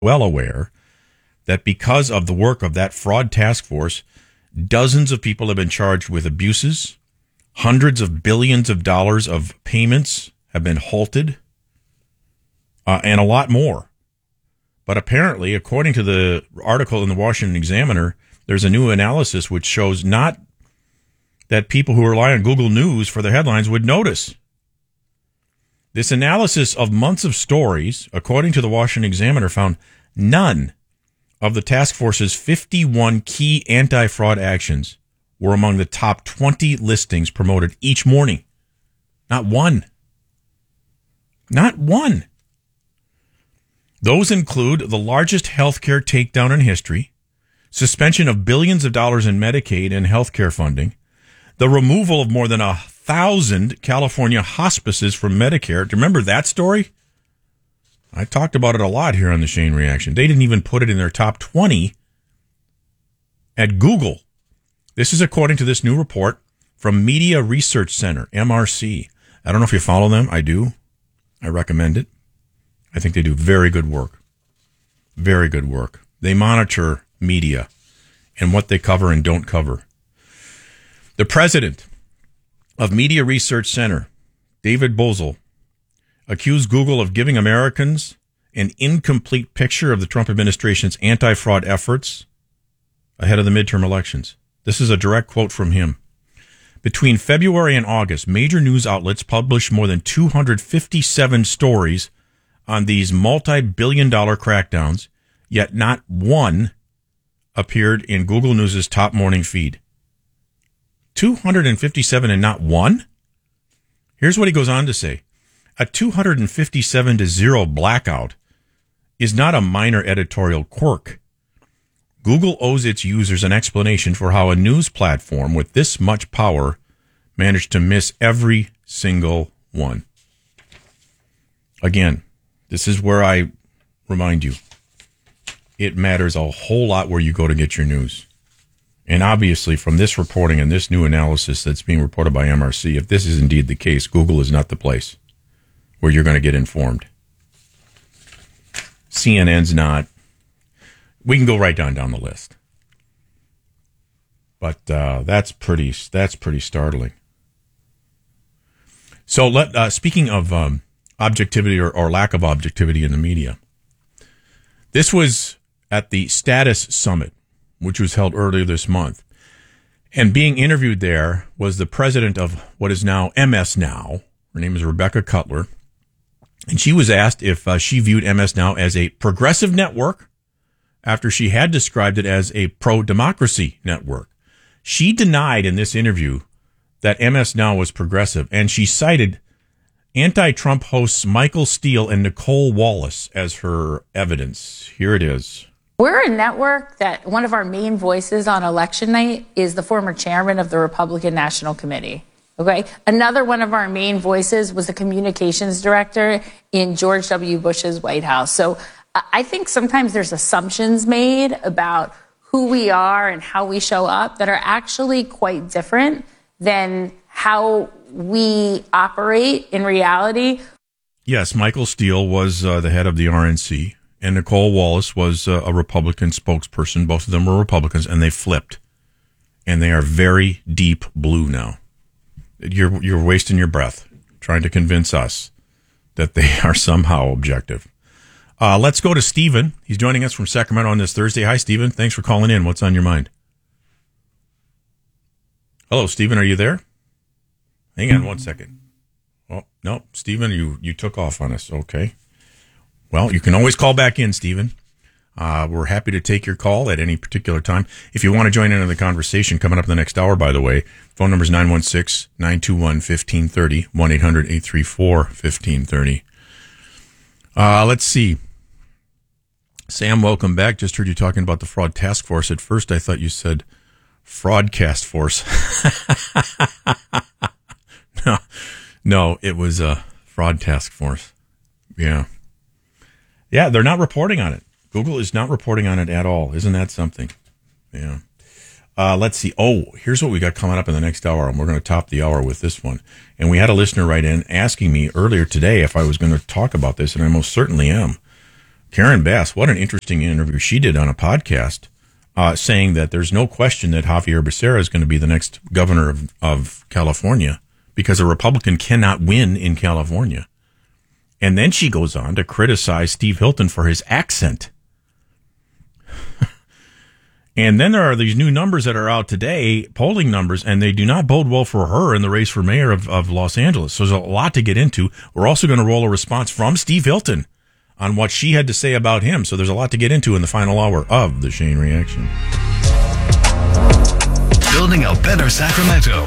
well aware that because of the work of that fraud task force, dozens of people have been charged with abuses. Hundreds of billions of dollars of payments have been halted, and a lot more. But apparently, according to the article in the Washington Examiner, there's a new analysis which shows not that people who rely on Google News for their headlines would notice. This analysis of months of stories, according to the Washington Examiner, found none of the task force's 51 key anti-fraud actions were among the top 20 listings promoted each morning. Not one. Not one. Those include the largest healthcare takedown in history, suspension of billions of dollars in Medicaid and healthcare funding, the removal of more than 1,000 California hospices from Medicare. Do you remember that story? I talked about it a lot here on the Shane Reaction. They didn't even put it in their top 20 at Google. This is according to this new report from Media Research Center, MRC. I don't know if you follow them. I do. I recommend it. I think they do very good work. Very good work. They monitor media and what they cover and don't cover. The president of Media Research Center, David Boesel, accused Google of giving Americans an incomplete picture of the Trump administration's anti-fraud efforts ahead of the midterm elections. This is a direct quote from him. Between February and August, major news outlets published more than 257 stories on these multi-billion-dollar crackdowns, yet not one appeared in Google News' top morning feed. 257 and not one? Here's what he goes on to say. A 257-0 blackout is not a minor editorial quirk. Google owes its users an explanation for how a news platform with this much power managed to miss every single one. Again, this is where I remind you, it matters a whole lot where you go to get your news. And obviously, from this reporting and this new analysis that's being reported by MRC, if this is indeed the case, Google is not the place where you're going to get informed. CNN's not. We can go right down the list. But that's pretty startling. So speaking of objectivity or lack of objectivity in the media, this was at the Status Summit, which was held earlier this month. And being interviewed there was the president of what is now MS Now. Her name is Rebecca Cutler. And she was asked if she viewed MS Now as a progressive network after she had described it as a pro-democracy network. She denied in this interview that MS Now was progressive, and she cited anti-Trump hosts Michael Steele and Nicole Wallace as her evidence. Here it is. We're a network that one of our main voices on election night is the former chairman of the Republican National Committee. Okay. Another one of our main voices was the communications director in George W. Bush's White House. So I think sometimes there's assumptions made about who we are and how we show up that are actually quite different than how we operate in reality. Yes, Michael Steele was the head of the RNC, and Nicole Wallace was a Republican spokesperson. Both of them were Republicans, and they flipped. And they are very deep blue now. You're wasting your breath trying to convince us that they are somehow objective. Let's go to Stephen. He's joining us from Sacramento on this Thursday. Hi, Stephen. Thanks for calling in. What's on your mind? Hello, Stephen. Are you there? Hang on one second. Oh, no, Stephen, you took off on us. Okay. Well, you can always call back in, Stephen. We're happy to take your call at any particular time. If you want to join in on the conversation coming up in the next hour, by the way, phone number is 916-921-1530, 1-800-834-1530. Let's see. Sam, welcome back. Just heard you talking about the fraud task force. At first, I thought you said fraudcast force. No, it was a fraud task force. Yeah. Yeah, they're not reporting on it. Google is not reporting on it at all. Isn't that something? Yeah. Let's see. Oh, here's what we got coming up in the next hour, and we're going to top the hour with this one. And we had a listener write in asking me earlier today if I was going to talk about this, and I most certainly am. Karen Bass, what an interesting interview she did on a podcast, saying that there's no question that Javier Becerra is going to be the next governor of California because a Republican cannot win in California. And then she goes on to criticize Steve Hilton for his accent. And then there are these new numbers that are out today, polling numbers, and they do not bode well for her in the race for mayor of Los Angeles. So there's a lot to get into. We're also going to roll a response from Steve Hilton on what she had to say about him. So there's a lot to get into in the final hour of the Shane Reaction. Building a better Sacramento.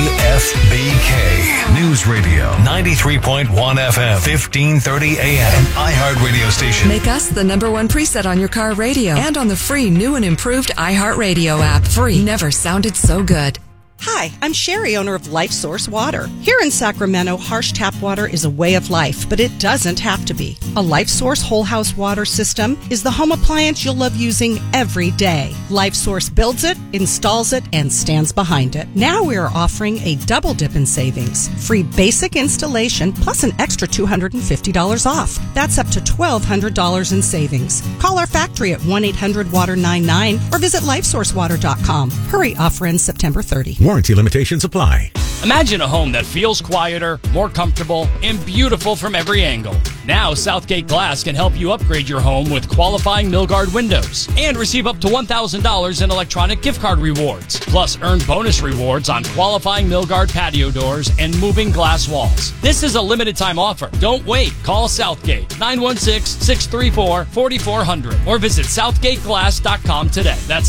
KFBK News Radio 93.1 FM 1530 AM iHeart Radio station. Make us the #1 preset on your car radio and on the free new and improved iHeart Radio app. Free. Never sounded so good. Hi, I'm Sherry, owner of Life Source Water. Here in Sacramento, harsh tap water is a way of life, but it doesn't have to be. A Life Source whole house water system is the home appliance you'll love using every day. Life Source builds it, installs it, and stands behind it. Now we are offering a double dip in savings. Free basic installation plus an extra $250 off. That's up to $1,200 in savings. Call our factory at 1-800-WATER-99 or visit LifeSourceWater.com. Hurry, offer ends September 30. Warranty limitations apply. Imagine a home that feels quieter, more comfortable, and beautiful from every angle. Now, Southgate Glass can help you upgrade your home with qualifying Milgard windows and receive up to $1,000 in electronic gift card rewards. Plus, earn bonus rewards on qualifying Milgard patio doors and moving glass walls. This is a limited time offer. Don't wait. Call Southgate 916-634-4400 or visit SouthgateGlass.com today. That's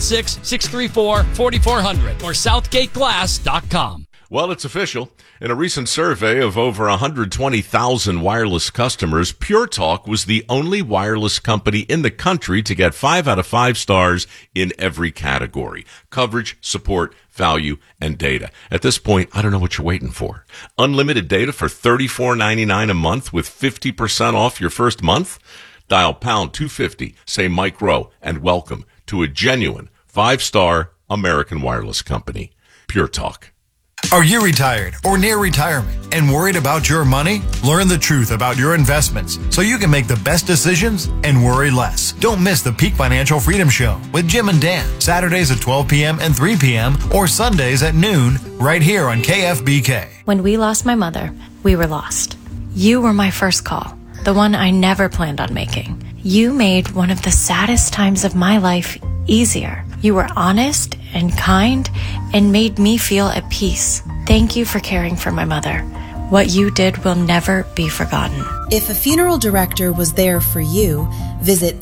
916-634-4400 or SouthgateGlass.com. Well, it's official. In a recent survey of over 120,000 wireless customers, Pure Talk was the only wireless company in the country to get 5 out of 5 stars in every category: coverage, support, value, and data. At this point, I don't know what you're waiting for. Unlimited data for $34.99 a month with 50% off your first month? Dial pound 250, say Mike Rowe, and welcome to a genuine 5-star American wireless company. Pure Talk. Are you retired or near retirement and worried about your money? Learn the truth about your investments so you can make the best decisions and worry less. Don't miss the Peak Financial Freedom Show with Jim and Dan, Saturdays at 12 p.m. and 3 p.m. or Sundays at noon right here on KFBK. When we lost my mother, we were lost. You were my first call, the one I never planned on making. You made one of the saddest times of my life easier. You were honest and kind and made me feel at peace. Thank you for caring for my mother. What you did will never be forgotten. If a funeral director was there for you, visit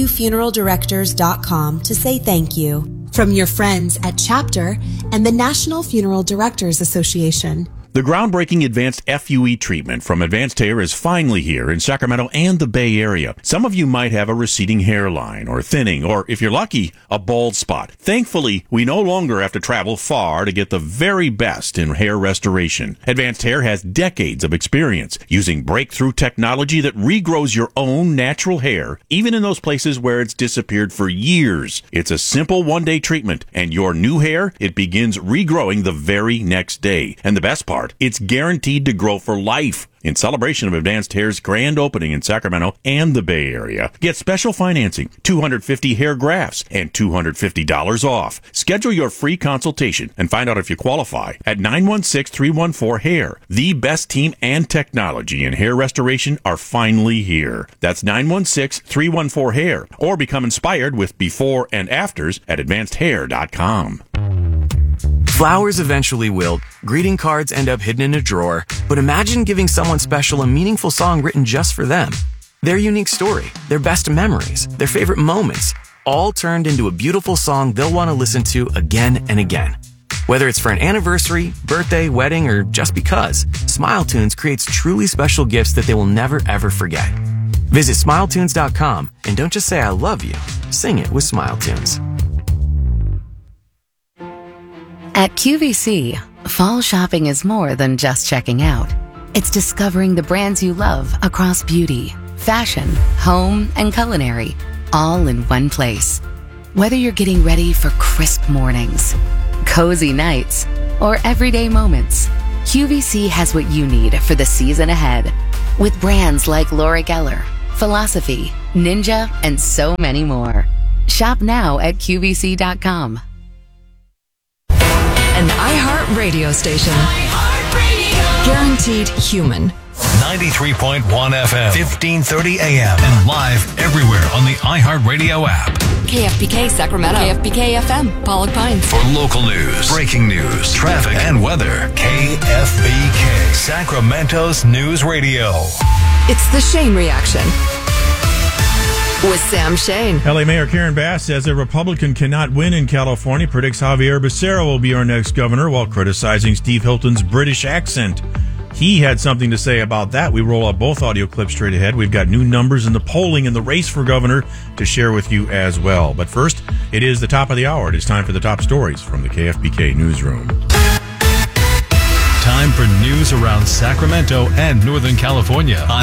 thankyoufuneraldirectors.com to say thank you. From your friends at Chapter and the National Funeral Directors Association. The groundbreaking advanced FUE treatment from Advanced Hair is finally here in Sacramento and the Bay Area. Some of you might have a receding hairline or thinning, or if you're lucky, a bald spot. Thankfully, we no longer have to travel far to get the very best in hair restoration. Advanced Hair has decades of experience using breakthrough technology that regrows your own natural hair, even in those places where it's disappeared for years. It's a simple one-day treatment, and your new hair, it begins regrowing the very next day. And the best part, it's guaranteed to grow for life. In celebration of Advanced Hair's grand opening in Sacramento and the Bay Area, get special financing, 250 hair grafts, and $250 off. Schedule your free consultation and find out if you qualify at 916-314-HAIR. The best team and technology in hair restoration are finally here. That's 916-314-HAIR, or become inspired with before and afters at advancedhair.com. Flowers eventually wilt, greeting cards end up hidden in a drawer, but imagine giving someone special a meaningful song written just for them. Their unique story, their best memories, their favorite moments, all turned into a beautiful song they'll want to listen to again and again. Whether it's for an anniversary, birthday, wedding, or just because, SmileTunes creates truly special gifts that they will never ever forget. Visit SmileTunes.com and don't just say I love you, sing it with SmileTunes. At QVC, fall shopping is more than just checking out. It's discovering the brands you love across beauty, fashion, home, and culinary, all in one place. Whether you're getting ready for crisp mornings, cozy nights, or everyday moments, QVC has what you need for the season ahead. With brands like Laura Geller, philosophy, ninja, and so many more. Shop now at QVC.com. An iHeart radio station. Guaranteed human. 93.1 FM, 1530 AM, and live everywhere on the iHeartRadio app. KFBK Sacramento. KFBK FM, Pollock Pines. For local news, breaking news, traffic, and weather, KFBK, Sacramento's News Radio. It's the Shane Reaction with Sam Shane. LA Mayor Karen Bass says a Republican cannot win in California, predicts Javier Becerra will be our next governor, while criticizing Steve Hilton's British accent. He had something to say about that. We roll up both audio clips straight ahead. We've got new numbers in the polling in the race for governor to share with you as well. But first, it is the top of the hour. It is time for the top stories from the KFBK newsroom. Time for news around Sacramento and Northern California on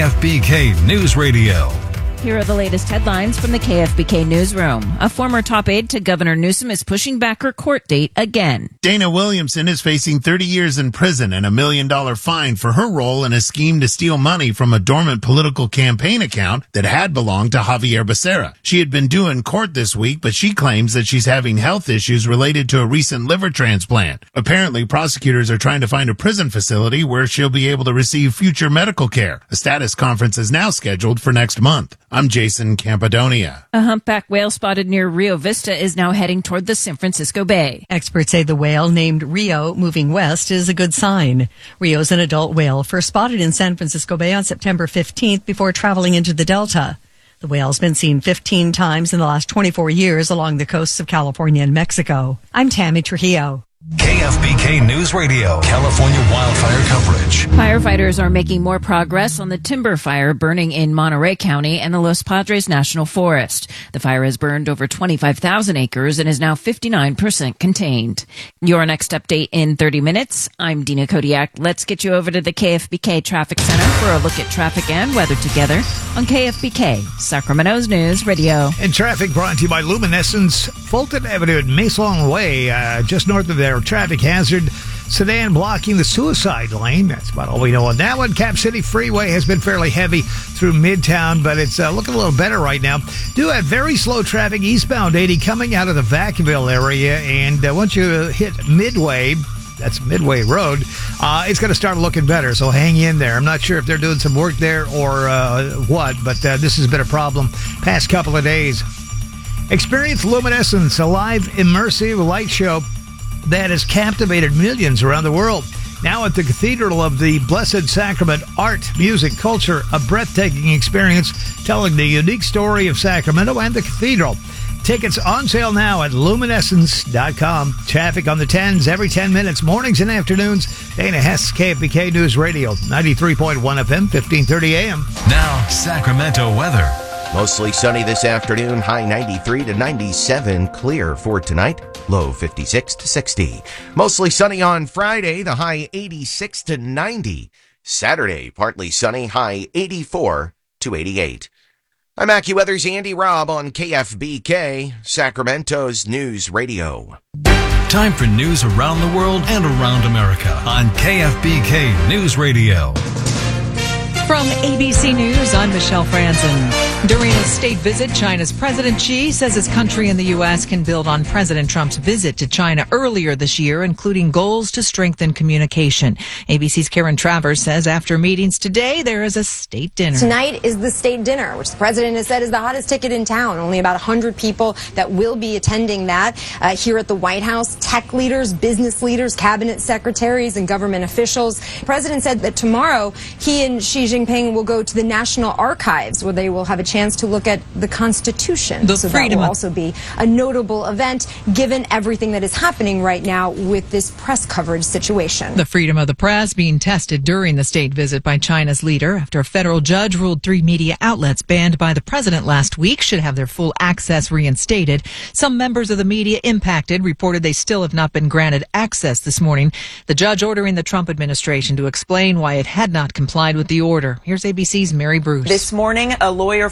KFBK News Radio. Here are the latest headlines from the KFBK newsroom. A former top aide to Governor Newsom is pushing back her court date again. Dana Williamson is facing 30 years in prison and $1 million fine for her role in a scheme to steal money from a dormant political campaign account that had belonged to Javier Becerra. She had been due in court this week, but she claims that she's having health issues related to a recent liver transplant. Apparently, prosecutors are trying to find a prison facility where she'll be able to receive future medical care. A status conference is now scheduled for next month. I'm Jason Campidonia. A humpback whale spotted near Rio Vista is now heading toward the San Francisco Bay. Experts say the whale, named Rio, moving west, is a good sign. Rio's an adult whale, first spotted in San Francisco Bay on September 15th before traveling into the Delta. The whale's been seen 15 times in the last 24 years along the coasts of California and Mexico. I'm Tammy Trujillo. KFBK News Radio, California wildfire coverage. Firefighters are making more progress on the timber fire burning in Monterey County and the Los Padres National Forest. The fire has burned over 25,000 acres and is now 59% contained. Your next update in 30 minutes. I'm Dina Kodiak. Let's get you over to the KFBK Traffic Center for a look at traffic and weather together on KFBK, Sacramento's News Radio. And traffic brought to you by Luminescence, Fulton Avenue at Mason Way, just north of there. Traffic hazard, sedan blocking the Suicide Lane. That's about all we know on that one. Cap City Freeway has been fairly heavy through Midtown, but it's looking a little better right now. Do have very slow traffic eastbound 80 coming out of the Vacaville area, and once you hit Midway, that's Midway Road, it's going to start looking better, so hang in there. I'm not sure if they're doing some work there or what, but this has been a problem past couple of days. Experience Luminescence, a live immersive light show that has captivated millions around the world. Now at the Cathedral of the Blessed Sacrament, art, music, culture, a breathtaking experience telling the unique story of Sacramento and the cathedral. Tickets on sale now at luminescence.com. Traffic on the 10s every 10 minutes, mornings and afternoons. Dana Hess, KFBK News Radio, 93.1 FM, 1530 AM. Now, Sacramento weather. Mostly sunny this afternoon, high 93 to 97, clear for tonight, low 56 to 60. Mostly sunny on Friday, the high 86 to 90. Saturday, partly sunny, high 84 to 88. I'm AccuWeather's Andy Robb on KFBK, Sacramento's News Radio. Time for news around the world and around America on KFBK News Radio. From ABC News, I'm Michelle Franzen. During a state visit, China's President Xi says his country and the U.S. can build on President Trump's visit to China earlier this year, including goals to strengthen communication. ABC's Karen Travers says after meetings today, there is a state dinner. Tonight is the state dinner, which the president has said is the hottest ticket in town. Only about 100 people that will be attending that here at the White House. Tech leaders, business leaders, cabinet secretaries, and government officials. The president said that tomorrow he and Xi Jinping will go to the National Archives, where they will have a chance to look at the Constitution. So that will also be a notable event, given everything that is happening right now with this press coverage situation. The freedom of the press being tested during the state visit by China's leader after a federal judge ruled 3 media outlets banned by the president last week should have their full access reinstated. Some members of the media impacted reported they still have not been granted access this morning. The judge ordering the Trump administration to explain why it had not complied with the order. Here's ABC's Mary Bruce. This morning, a lawyer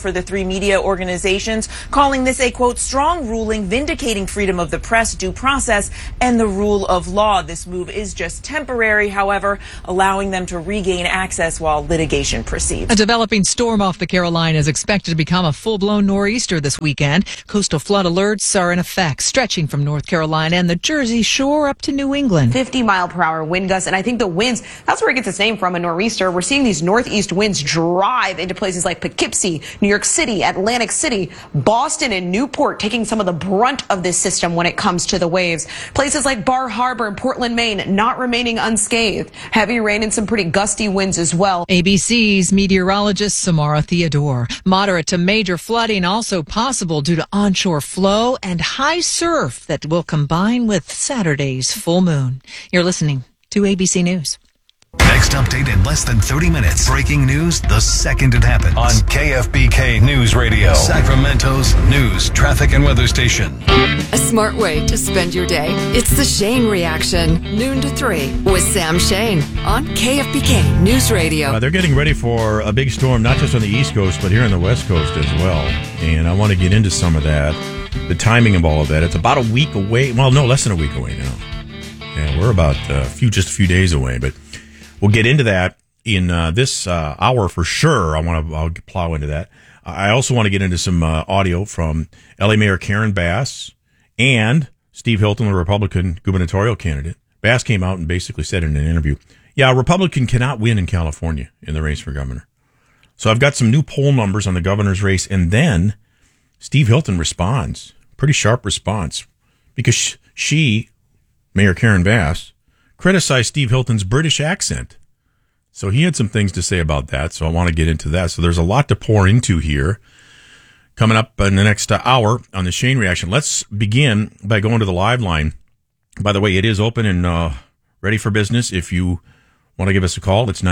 for the three media organizations, calling this a, quote, strong ruling vindicating freedom of the press, due process, and the rule of law. This move is just temporary, however, allowing them to regain access while litigation proceeds. A developing storm off the Carolinas is expected to become a full-blown nor'easter this weekend. Coastal flood alerts are in effect, stretching from North Carolina and the Jersey Shore up to New England. 50-mile-per-hour wind gusts, and I think the winds, that's where it gets its name from, a nor'easter. We're seeing these northeast winds drive into places like Poughkeepsie, New York City, Atlantic City, Boston, and Newport, taking some of the brunt of this system when it comes to the waves. Places like Bar Harbor and Portland, Maine, not remaining unscathed. Heavy rain and some pretty gusty winds as well. ABC's meteorologist Samara Theodore. Moderate to major flooding also possible due to onshore flow and high surf that will combine with Saturday's full moon. You're listening to ABC News. Next update in less than 30 minutes. Breaking news the second it happens. On KFBK News Radio. Sacramento's news, traffic, and weather station. A smart way to spend your day. It's the Shane Reaction, noon to 3 with Sam Shane on KFBK News Radio. They're getting ready for a big storm, not just on the East Coast, but here on the West Coast as well. And I want to get into some of that, the timing of all of that. It's about a week away. Well, no, less than a week away now. Yeah, we're about just a few days away, but we'll get into that in this hour for sure. I'll plow into that. I also want to get into some audio from LA Mayor Karen Bass and Steve Hilton, the Republican gubernatorial candidate. Bass came out and basically said in an interview, yeah, a Republican cannot win in California in the race for governor. So I've got some new poll numbers on the governor's race, and then Steve Hilton responds, pretty sharp response, because she, Mayor Karen Bass, criticized Steve Hilton's British accent. So he had some things to say about that, so I want to get into that. So there's a lot to pour into here coming up in the next hour on the Shane Reaction. Let's begin by going to the live line. By the way, it is open and ready for business. If you want to give us a call, it's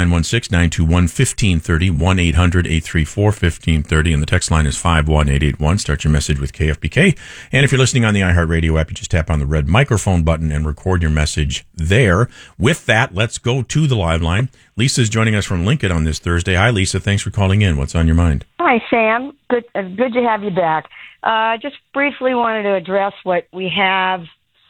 916-921-1530, 1-800-834-1530, and the text line is 51881. Start your message with KFBK. And if you're listening on the iHeartRadio app, you just tap on the red microphone button and record your message there. With that, let's go to the live line. Lisa's joining us from Lincoln on this Thursday. Hi, Lisa. Thanks for calling in. What's on your mind? Hi, Sam. Good to have you back. Just briefly wanted to address what we have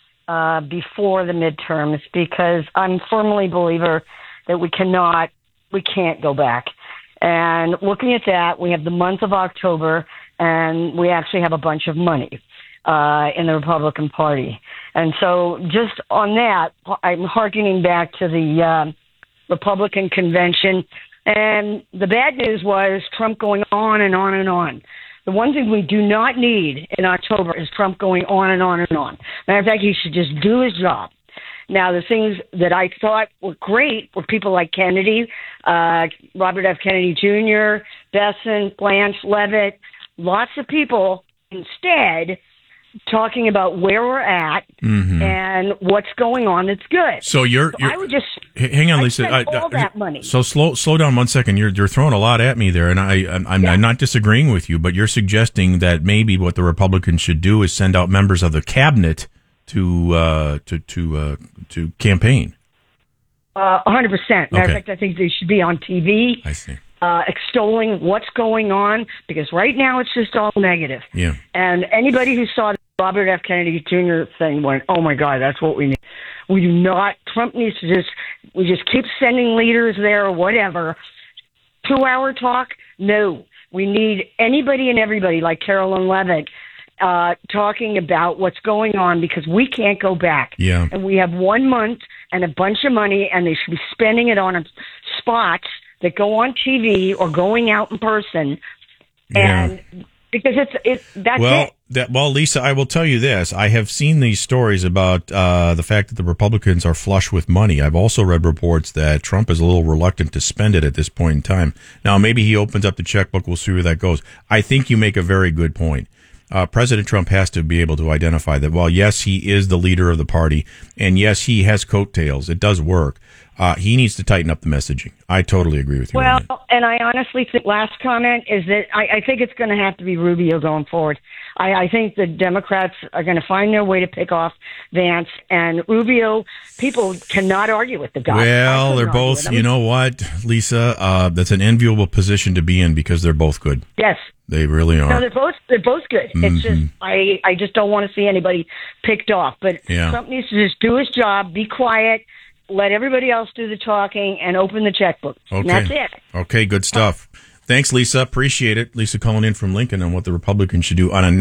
before the midterms, because I'm firmly a believer that we can't go back. And looking at that, we have the month of October, and we actually have a bunch of money in the Republican Party. And so just on that, I'm hearkening back to the Republican convention. And the bad news was Trump going on and on and on. The one thing we do not need in October is Trump going on and on and on. Matter of fact, he should just do his job. Now, the things that I thought were great were people like Kennedy, Robert F. Kennedy Jr., Besson, Blanche, Leavitt, lots of people instead talking about where we're at and what's going on that's good. So I would just hang on, Lisa. All that money. So slow down 1 second. You're throwing a lot at me there, and I'm not disagreeing with you, but you're suggesting that maybe what the Republicans should do is send out members of the cabinet to campaign. 100%. Matter of fact, I think they should be on TV. I see. Extolling what's going on, because right now it's just all negative. Yeah. And anybody who saw the Robert F. Kennedy Jr. thing went, oh my God, that's what we need. We do not, Trump needs to we just keep sending leaders there or whatever. 2-hour talk? No. We need anybody and everybody like Carolyn Leavitt talking about what's going on, because we can't go back. Yeah. And we have 1 month and a bunch of money, and they should be spending it on spots that go on TV or going out in person. And because that's it. Well, Lisa, I will tell you this. I have seen these stories about the fact that the Republicans are flush with money. I've also read reports that Trump is a little reluctant to spend it at this point in time. Now, maybe he opens up the checkbook. We'll see where that goes. I think you make a very good point. President Trump has to be able to identify that, while, yes, he is the leader of the party, and yes, he has coattails. It does work. He needs to tighten up the messaging. I totally agree with you. Well, and I honestly think, last comment is that I think it's going to have to be Rubio going forward. I think the Democrats are going to find their way to pick off Vance, and Rubio, people cannot argue with the guy. Well, they're both, you know what, Lisa, that's an enviable position to be in, because they're both good. Yes. They really are. No, they're both good. Mm-hmm. It's just I just don't want to see anybody picked off. But Yeah. Trump needs to just do his job, be quiet, let everybody else do the talking, and open the checkbook. Okay. And that's it. Okay, good stuff. Thanks, Lisa. Appreciate it. Lisa calling in from Lincoln on what the Republicans should do on a